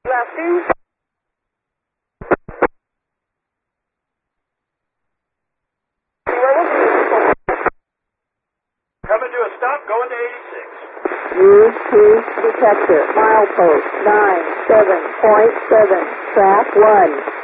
Lefty. Coming to a stop, going to 86. Use cruise detector. Milepost 97.7. Track 1.